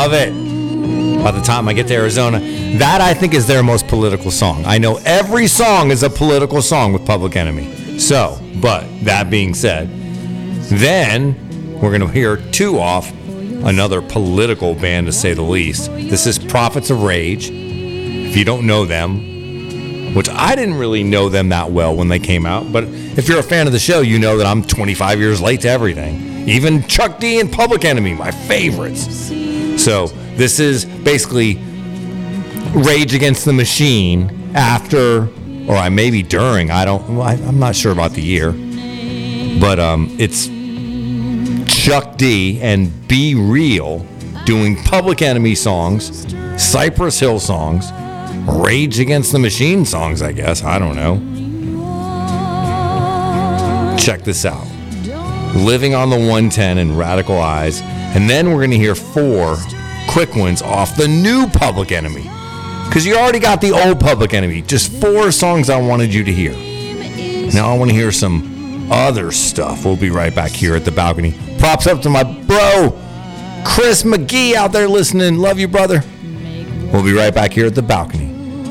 love it. By the time I get to Arizona, that I think is their most political song. I know every song is a political song with Public Enemy. So, but that being said, then we're going to hear two off another political band, to say the least. This is Prophets of Rage. If you don't know them, which I didn't really know them that well when they came out, but if you're a fan of the show, you know that I'm 25 years late to everything. Even Chuck D and Public Enemy, my favorites. So this is basically Rage Against the Machine after, or maybe during, I'm not sure about the year, but it's Chuck D and Be Real doing Public Enemy songs, Cypress Hill songs, Rage Against the Machine songs, I guess. I don't know. Check this out. Living on the 110 and Radical Eyes. And then we're going to hear 4 quick ones off the new Public Enemy. Because you already got the old Public Enemy. Just 4 songs I wanted you to hear. Now I want to hear some other stuff. We'll be right back here at the balcony. Props up to my bro, Chris McGee, out there listening. Love you, brother. We'll be right back here at the balcony.